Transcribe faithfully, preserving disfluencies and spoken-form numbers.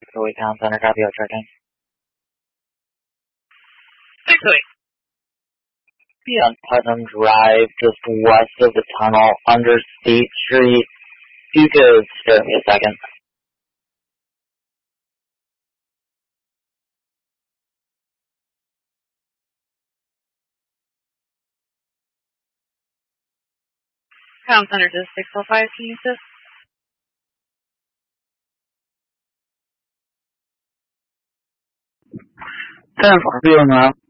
Louis Town Center, copy out checking. six oh eight. Be on Putnam Drive, just west of the tunnel, under State Street. If you could spare me a second. Town Center to six oh five, can you assist? ten four, feeling well.